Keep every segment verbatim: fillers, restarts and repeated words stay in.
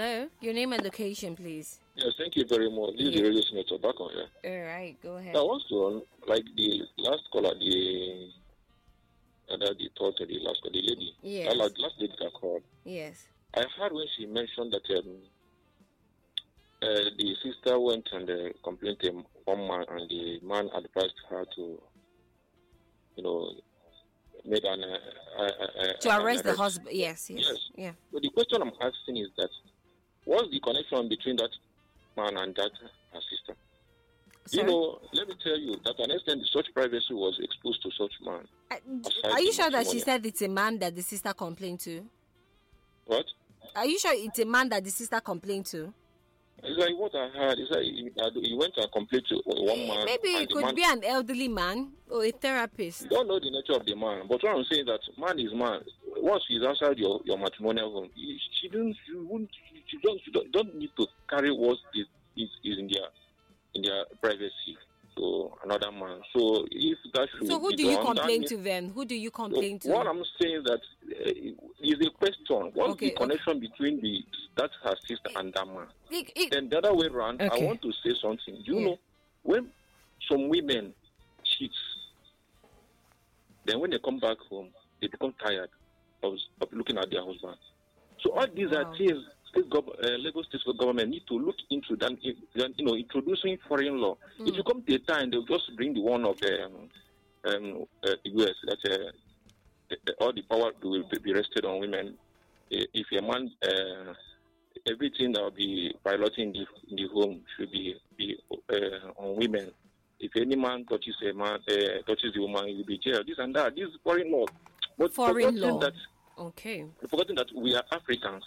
Hello, your name and location, please. Yes, thank you very much. This Yeah. is the radio senator back on here. All right, go ahead. I want to, like the last caller, the uh, the thought, the last the lady, Yes. uh, last lady that called. Yes. I heard when she mentioned that um, uh, the sister went and uh, complained to one man, and the man advised her to, you know, make an uh, uh, uh, To an arrest the arrest. husband. Yes, yes. Yes. Yeah. So the question I'm asking is that, what's the connection between that man and that her sister? Sorry? You know, let me tell you that an extent such privacy was exposed to such man. Uh, Aside Are you from sure that she matrimonial. said it's a man that the sister complained to? What? Are you sure it's a man that the sister complained to? It's like what I heard. It's like he, he went and complained to one man. Maybe and it the could man, be an elderly man or a therapist. You don't know the nature of the man. But what I'm saying is that man is man. Once he's outside your, your matrimonial home, he, she don't you won't you don't you don't, don't need to carry what is, is is in their in their privacy to another man. So if that should So who be do you done, that complain means- to then? Who do you So complain to? what I'm saying is that uh, is a question. What's Okay, the connection between the that her sister and that man? It- it- Then the other way around, I Okay. want to say something. You Yeah. know, when some women cheat, then when they come back home, they become tired of, of looking at their husband. So all these Wow. are things state gov- uh, Lagos state government need to look into. Then, then you know, introducing foreign law. Mm. If you come to a time, they'll just bring the one of the um, um, uh, the U S that uh, the- all the power will be be rested on women. I- If a man, uh, everything that will be piloting the, in the home should be, be uh, on women. If any man touches a man, uh, touches the woman, he will be jailed. This and that. This is foreign law. But Foreign forgetting law. That, Okay. forgetting that we are Africans.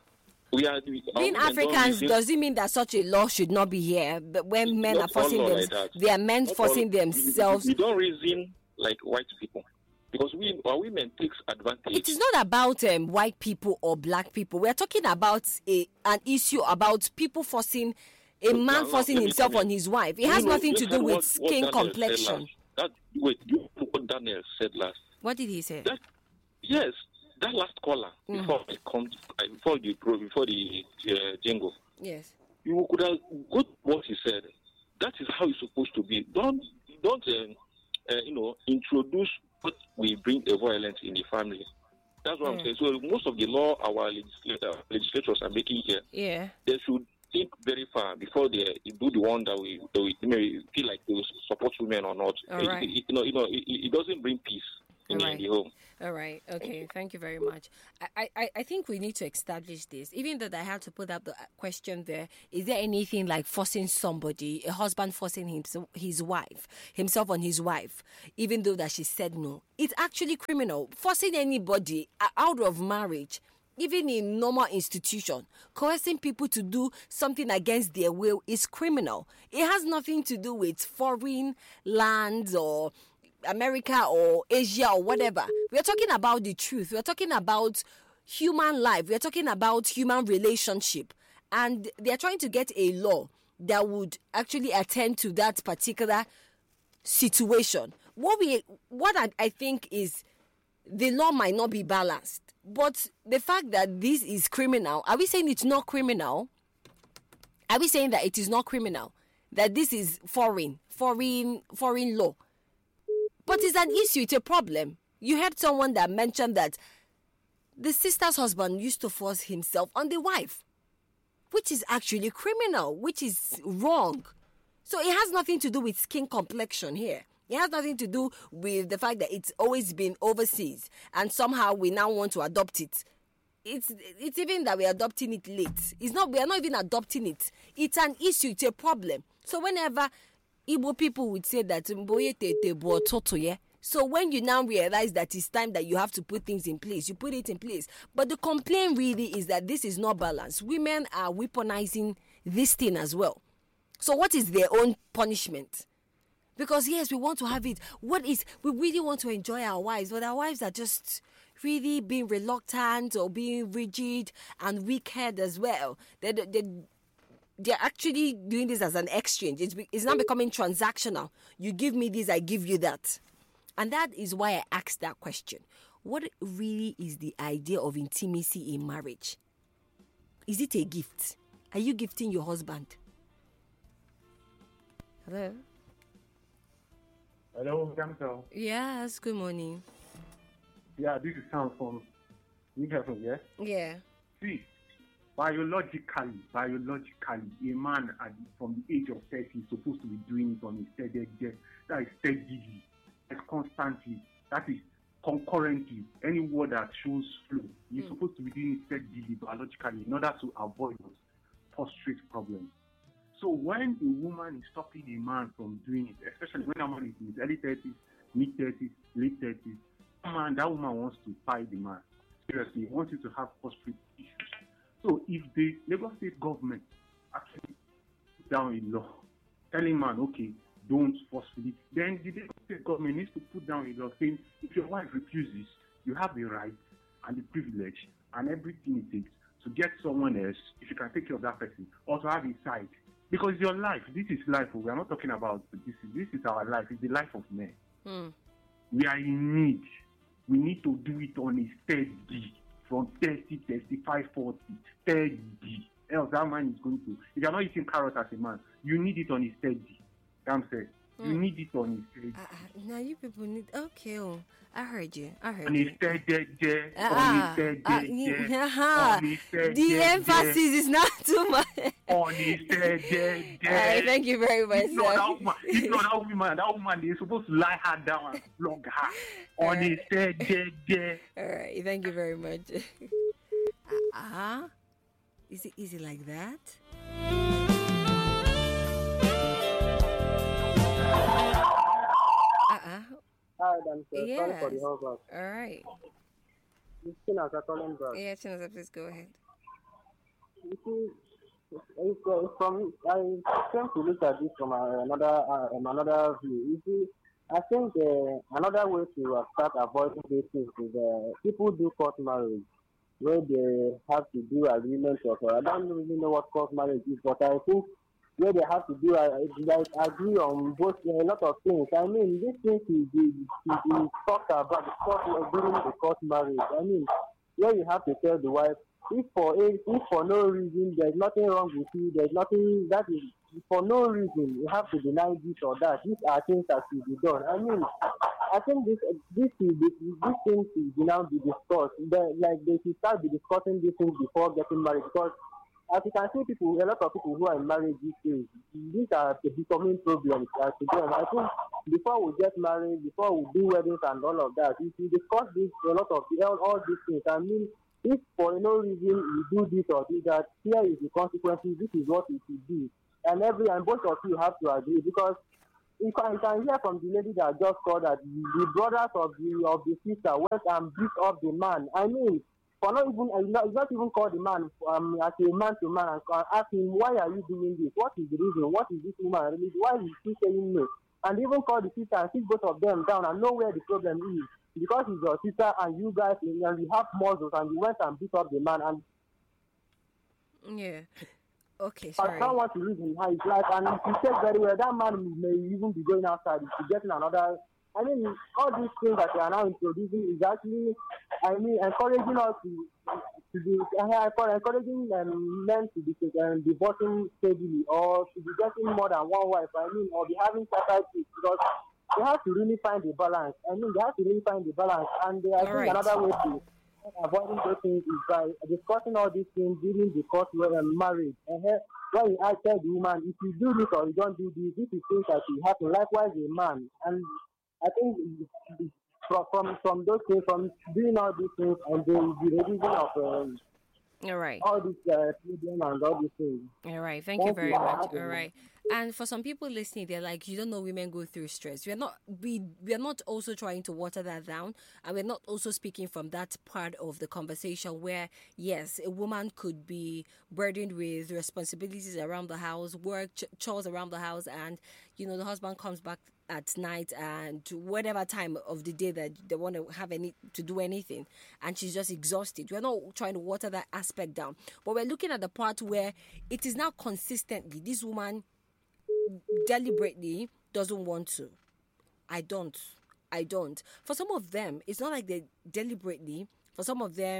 We are we, our Being women don't Africans reason- doesn't mean that such a law should not be here. But when men not are forcing all law them, like that. they are men Not forcing all- themselves. We, we don't reason like white people. Because we, our women takes advantage. It is not about um, white people or black people. We are talking about a an issue about people forcing a No, man no, forcing let me himself come on in. his wife. It You has know, nothing to just do heard with what- what skin Daniel said complexion. last. That, wait, you know what Daniel said last. What did he say? That, yes, that last caller Mm. before I come, uh, before the pro, before the uh, jingle, Yes. you could have got what he said. That is how it's supposed to be. Don't don't um, uh, you know introduce what will bring a violence in the family. That's what Mm. I'm saying. So most of the law our legislator, legislators are making here, Yeah. they should think very far before they do the one that we, that we you know, feel like they will support women or not. All It- right. it, you know, you know, it, it doesn't bring peace in, All in the right. home. All right. Okay. Thank you very much. I, I, I think we need to establish this. Even though I had to put up the question there, is there anything like forcing somebody, a husband forcing himself, his wife, himself on his wife, even though that she said no? It's actually criminal. Forcing anybody uh, out of marriage, even in normal institution, coercing people to do something against their will is criminal. It has nothing to do with foreign lands or America or Asia or whatever. We're talking about the truth. We're talking about human life. We're talking about human relationship. And they're trying to get a law that would actually attend to that particular situation. What we what I, I think is the law might not be balanced. But the fact that this is criminal, are we saying it's not criminal? Are we saying that it is not criminal? That this is foreign, foreign, foreign law? But it's an issue, it's a problem. You heard someone that mentioned that the sister's husband used to force himself on the wife, which is actually criminal, which is wrong. So it has nothing to do with skin complexion here. It has nothing to do with the fact that it's always been overseas and somehow we now want to adopt it. It's it's even that we're adopting it late. It's not, we are not even adopting it. It's an issue, it's a problem. So whenever Igbo people would say that, "Mboye tete bo toto ye." So when you now realize that it's time that you have to put things in place, you put it in place. But the complaint really is that this is not balanced. Women are weaponizing this thing as well. So what is their own punishment? Because yes, we want to have it. What is, we really want to enjoy our wives, but our wives are just really being reluctant or being rigid and weak-headed as well. They, they, they're actually doing this as an exchange. It's, it's now becoming transactional. You give me this, I give you that. And that is why I asked that question. What really is the idea of intimacy in marriage? Is it a gift? Are you gifting your husband? Hello? Hello, Gamso. Yes, good morning. Yeah, this is Sam from New Haven, yeah? Yeah. See, biologically, biologically, a man at, from the age of thirty is supposed to be doing it on his steady, that is steadily, that's constantly, that is concurrently. Any word that shows flow, you're mm. supposed to be doing it steadily, biologically, in order to avoid those prostrate problems. So when a woman is stopping a man from doing it, especially when a man is in his early thirties, mid thirties, late thirties, man, that woman wants to fight the man. Seriously, he wants you to have prostrate issues. So if the Lagos State government actually put down a law telling man, okay, don't forcefully, then the Lagos State government needs to put down a law saying if your wife refuses, you have the right and the privilege and everything it takes to get someone else, if you can take care of that person, or to have a side. Because your life, this is life. We are not talking about this. Is, this is our life. It's the life of men. Mm. We are in need. We need to do it on a steady, from thirty, thirty-five, forty, steady. Else that man is going to. If you are not eating carrots as a man, you need it on a steady. I'm saying. Mm. You need it on a steady. Uh, uh, now you people need. Okay, oh, I heard you. I heard on you. A steady, uh, on a steady, uh, uh, on a steady, the emphasis is not too much. On a steady, All right, thank you very much. If not that woman, if not that woman, that woman is supposed to lie her down and flog her. On a steady. All right, thank you very much. Ah, uh, is it is it like that? Uh-uh. Hi, Dan. Yes. Sorry for the hold back. All right. It's Chinasa calling back. Yeah, Chinasa, please go ahead. You see, it's, uh, it's from, I tend to look at this from uh, another uh, um, another view. You see, I think uh, another way to uh, start avoiding these things is uh, people do court marriage, where they have to do agreements of, uh, I don't really know what court marriage is, but I think where they have to do, uh, like, agree on both uh, a lot of things. I mean, this thing is be talked about the court, uh, during the court marriage. I mean, where you have to tell the wife, if for if for no reason there's nothing wrong with you, there's nothing that is for no reason you have to deny this or that. These are things that should be done. I mean, I think this this is this, this thing should now be discussed. The, like they should start be discussing these things before getting married, because as you can see, people, a lot of people who are in marriage these days, these are the becoming problems uh, to them. I think before we get married, before we do weddings and all of that, we should discuss this, a lot of all, all these things. I mean, if for no reason you do this or do that, here is the consequences, this is what you should do. And every and both of you have to agree, because you can, you can hear from the lady that just called that the brothers of the of the sister went and beat up the man. I mean, for not even uh, not, not even call the man um, as a man to man and ask him, why are you doing this? What is the reason? What is this woman really? Why is she saying no? And even call the sister and sit both of them down and know where the problem is. Because he's your sister and you guys and you have muscles and you went and beat up the man and yeah. Okay, sorry. I don't want to lose him how his life, and if you check very well, that man may even be going outside to getting another. I mean, all these things that they are now introducing is actually, I mean, encouraging us to to be encouraging um, men to be um, divorcing steadily or to be getting more than one wife. I mean, or be having side chicks, because they have to really find the balance. I mean, they have to really find the balance, and I think right. another way to avoiding those things is by discussing all these things during the court um, marriage. And uh, when I tell the woman, if you do this or you don't do this, this is things that will happen. Likewise, a man. And I think from from, from those things, from doing all these things, and the, the revision of um, all right, all these uh, and all these things. All right, thank, thank you very you much. All right. And for some people listening, they're like, you don't know women go through stress. We're not we we're not also trying to water that down, and we're not also speaking from that part of the conversation where, yes, a woman could be burdened with responsibilities around the house, work, ch- chores around the house, and, you know, the husband comes back at night and whatever time of the day that they want to have any to do anything, and she's just exhausted. We're not trying to water that aspect down, but we're looking at the part where it is now consistently this woman deliberately doesn't want to. I don't. I don't. For some of them, it's not like they deliberately. For some of them,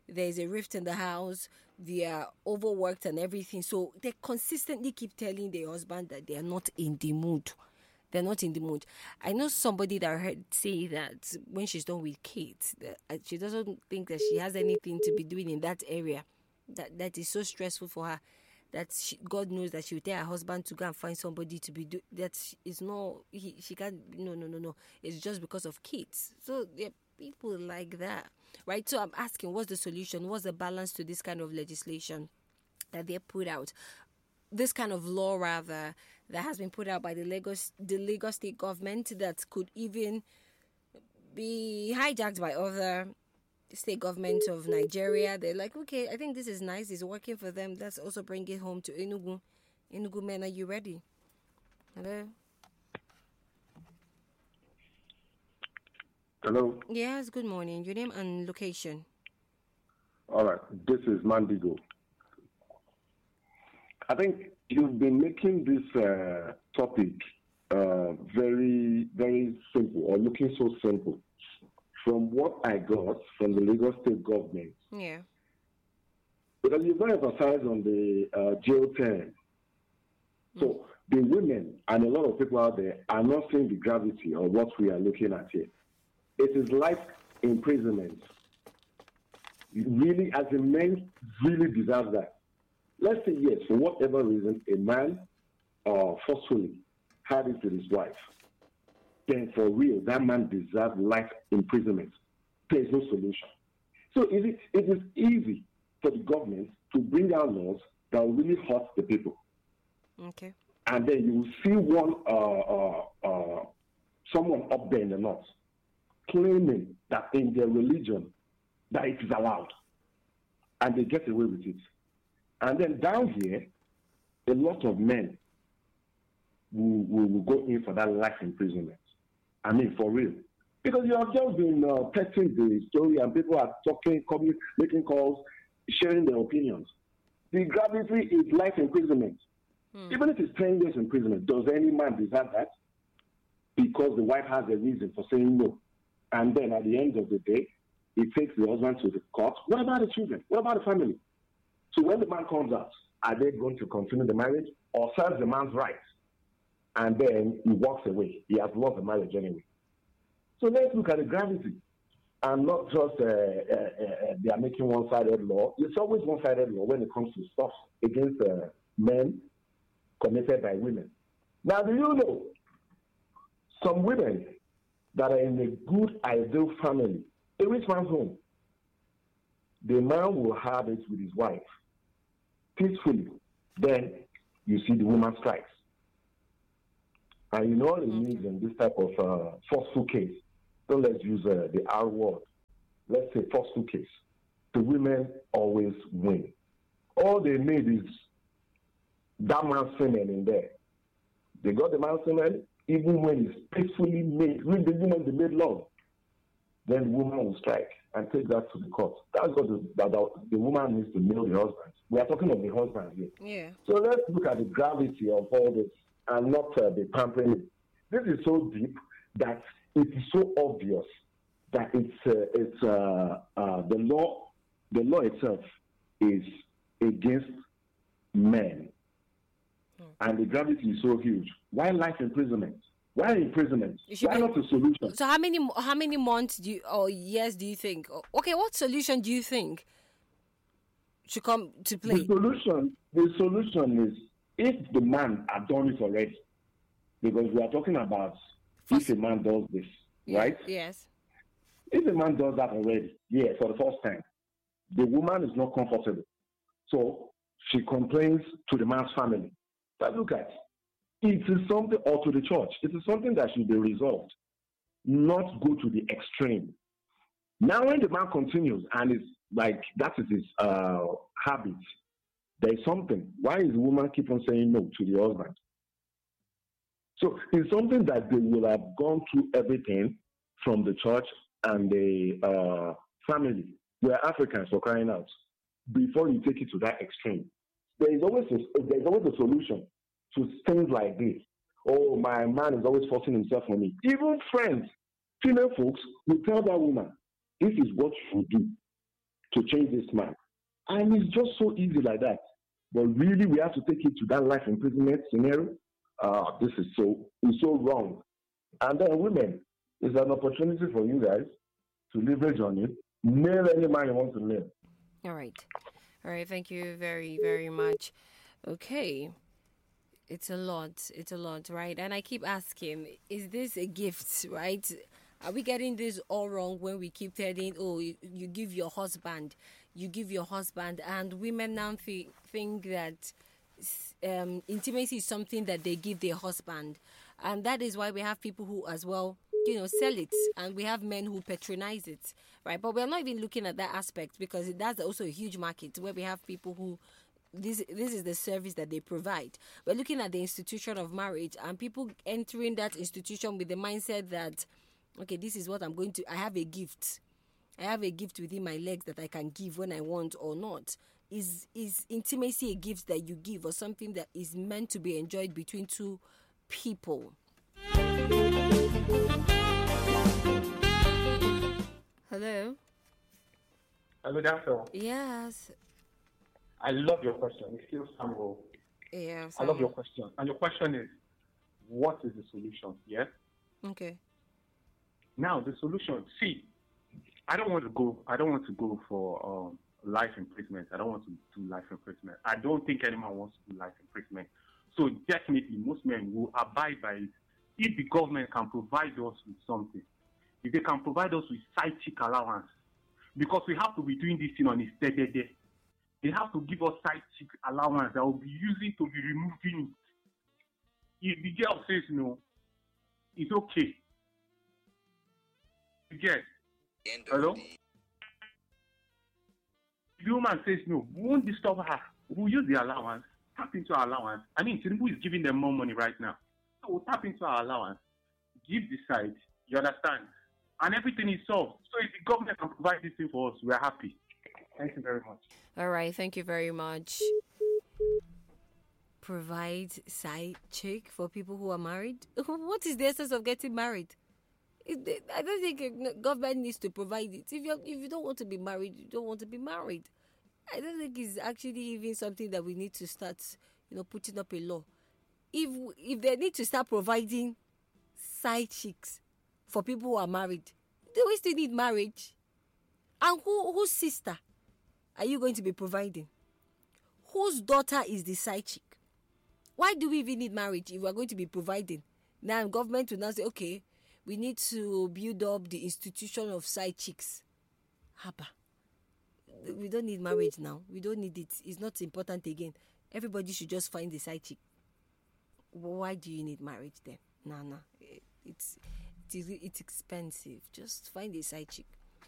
there's a rift in the house, they are overworked and everything. So they consistently keep telling their husband that they are not in the mood. They're not in the mood. I know somebody that I heard say that when she's done with kids, that she doesn't think that she has anything to be doing in that area. That that is so stressful for her. That she, God knows that she will tell her husband to go and find somebody to be do. That is not. He, she can't. No, no, no, no. It's just because of kids. So there are people like that, right? So I'm asking, what's the solution? What's the balance to this kind of legislation that they put out? This kind of law, rather, that has been put out by the Lagos, the Lagos state government, that could even be hijacked by other state governments of Nigeria. They're like, okay, I think this is nice. It's working for them. Let's also bring it home to Enugu. Enugu men, are you ready? Hello? Hello? Yes, good morning. Your name and location. All right. This is Mandigo. I think you've been making this uh, topic uh, very, very simple, or looking so simple. From what I got from the Lagos state government. Yeah. Because you've got to emphasize on the uh, jail term. So mm. the women and a lot of people out there are not seeing the gravity of what we are looking at here. It is life imprisonment. Really, as a man, really deserves that. Let's say yes, for whatever reason, a man uh, forcefully had it with his wife. Then for real, that man deserves life imprisonment. There is no solution. So it is, it is easy for the government to bring out laws that will really hurt the people. Okay. And then you will see one, uh, uh, uh, someone up there in the north claiming that in their religion that it is allowed, and they get away with it. And then down here, a lot of men will, will, will go in for that life imprisonment. I mean, for real. Because you have just been uh, testing the story and people are talking, coming, making calls, sharing their opinions. The gravity is life imprisonment. Hmm. Even if it's ten years imprisonment, does any man deserve that? Because the wife has a reason for saying no. And then at the end of the day, it takes the husband to the court. What about the children? What about the family? So when the man comes out, are they going to continue the marriage or serve the man's rights? And then he walks away. He has lost the marriage anyway. So let's look at the gravity and not just uh, uh, uh, they are making one-sided law. It's always one-sided law when it comes to stuff against uh, men committed by women. Now, do you know some women that are in a good, ideal family, a rich man's home, the man will have it with his wife peacefully. Then you see the woman strikes. And you know what it means in this type of uh, forceful case. So let's use uh, the R word. Let's say forceful case. The women always win. All they need is that man's semen in there. They got the man's semen, even when it's peacefully made, when the woman they made love, then the woman will strike and take that to the court. That's what the, that the woman needs to nail the husband. We are talking of the husband here. Yeah. So let's look at the gravity of all this and not uh, the pampering. This is so deep that it is so obvious that it's uh, it's uh, uh, the law. The law itself is against men, hmm. and the gravity is so huge. Why life imprisonment? Why imprisonment? Why be, not a solution? So how many how many months do you or years do you think? Okay, what solution do you think should come to play? The solution, the solution is if the man had done it already, because we are talking about first, if a man does this, yeah, right? Yes. If a man does that already, yeah, for the first time, the woman is not comfortable, so she complains to the man's family. But look at it is something, or to the church. It is something that should be resolved, not go to the extreme. Now, when the man continues and it's like that is his uh, habit, there is something. Why is the woman keep on saying no to the husband? So it's something that they will have gone through everything from the church and the uh, family. We are Africans for crying out. Before you take it to that extreme, there is always a, there is always a solution to things like this. Oh, my man is always forcing himself on me. Even friends, female folks will tell that woman, this is what you do to change this man. And it's just so easy like that. But really, we have to take it to that life imprisonment scenario. Uh, this is so it's so wrong. And then women, it's an opportunity for you guys to leverage on it. Nail any man you want to nail. All right. All right. Thank you very, very much. Okay. It's a lot. It's a lot, right? And I keep asking, is this a gift, right? Are we getting this all wrong when we keep telling, oh, you, you give your husband, you give your husband, and women now th- think that um, intimacy is something that they give their husband. And that is why we have people who as well, you know, sell it, and we have men who patronize it, right? But we're not even looking at that aspect, because that's also a huge market where we have people who This this is the service that they provide. We're looking at the institution of marriage, and people entering that institution with the mindset that, okay, this is what I'm going to, I have a gift. I have a gift within my legs that I can give when I want or not. Is is intimacy a gift that you give, or something that is meant to be enjoyed between two people? Hello? Hello, doctor. Yes. I love your question. It's still Samuel. Yeah. I love your question. And your question is, what is the solution? Yes? Okay. Now, the solution, see, I don't want to go, I don't want to go for um, life imprisonment. I don't want to do life imprisonment. I don't think anyone wants to do life imprisonment. So definitely, most men will abide by it if the government can provide us with something. If they can provide us with side chick allowance, because we have to be doing this thing on a steady day. They have to give us side chick allowance that will be using to be removing it. If the girl says no, it's okay. You get? Hello? If the woman says no, we won't disturb her. We'll use the allowance, tap into our allowance. I mean, Tinubu is giving them more money right now. So we'll tap into our allowance, give the side, you understand? And everything is solved. So if the government can provide this thing for us, we're happy. Thank you very much. All right, thank you very much. Provide side chick for people who are married? What is the essence of getting married? I don't think government needs to provide it. If you if you don't want to be married, you don't want to be married. I don't think it's actually even something that we need to start, you know, putting up a law. If if they need to start providing side chicks for people who are married, they will still need marriage. And who whose sister are you going to be providing? Whose daughter is the side chick? Why do we even need marriage if we are going to be providing? Now government will now say, okay, we need to build up the institution of side chicks. Haba. We don't need marriage now. We don't need it. It's not important again. Everybody should just find the side chick. Why do you need marriage then? Nah, nah. It's, it's, it's expensive. Just find a side chick.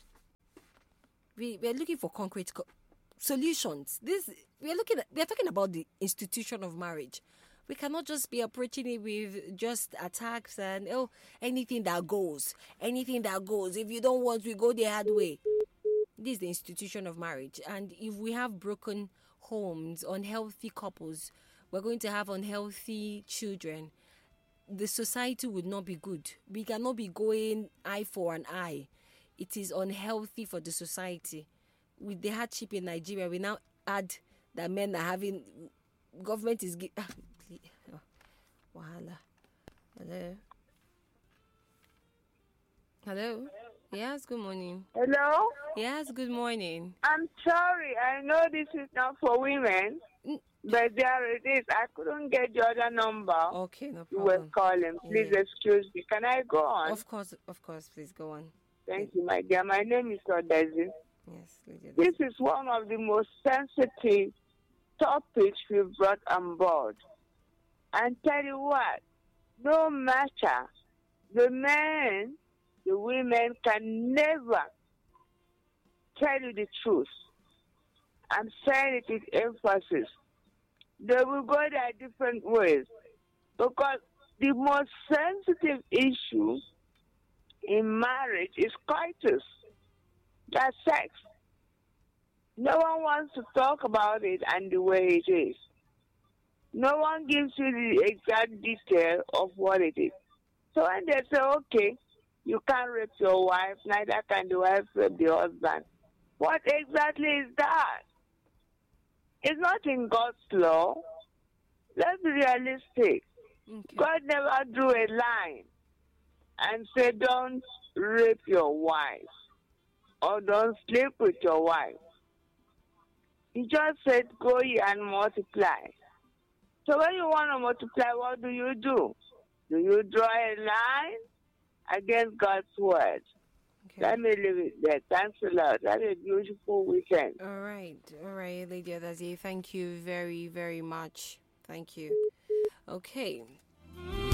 We we are looking for concrete co- solutions. This we are looking at, we are talking about the institution of marriage. We cannot just be approaching it with just attacks and oh anything that goes, anything that goes. If you don't want, we go the hard way. This is the institution of marriage, and if we have broken homes, unhealthy couples, we're going to have unhealthy children. The society would not be good. We cannot be going eye for an eye. It is unhealthy for the society. With the hardship in Nigeria, we now add that men are having, government is giving, oh, wahala. Hello? Hello? Yes, good morning. Hello? Yes, good morning. I'm sorry, I know this is not for women, Mm. but there it is. I couldn't get the other number. Okay, no You problem. were calling. Please Yeah. excuse me. Can I go on? Of course, of course, please go on. Thank you, my dear. My name is Odezi. Yes, Lydia. This is one of the most sensitive topics we've brought on board. And tell you what, no matter the men, the women can never tell you the truth. I'm saying it with emphasis. They will go their different ways. Because the most sensitive issue in marriage is coitus. That's sex. No one wants to talk about it and the way it is. No one gives you the exact detail of what it is. So when they say, okay, you can't rape your wife, neither can the wife rape the husband. What exactly is that? It's not in God's law. Let's be realistic. Okay. God never drew a line and said, don't rape your wife or don't sleep with your wife. He just said, go ye and multiply. So when you want to multiply, what do you do? Do you draw a line against God's word? Okay. Let me leave it there. Thanks a lot. Have a beautiful weekend. All right. All right, Lady Adazi. Thank you very, very much. Thank you. Okay.